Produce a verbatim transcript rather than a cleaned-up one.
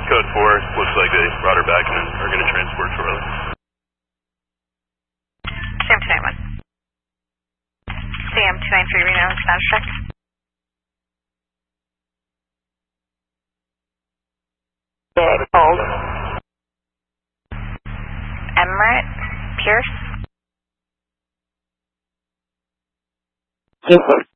Code four, looks like they brought her back and are going to transport shortly. C M two nine one. C M two nine three Reno, status check. Good, hold. Emirates, Pierce. Super.